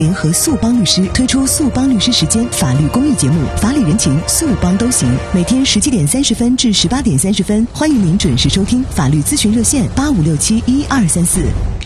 联合速帮律师推出速帮律师时间法律公益节目，法理人情速帮都行，每天17点30分至18点30分，欢迎您准时收听。法律咨询热线85671234。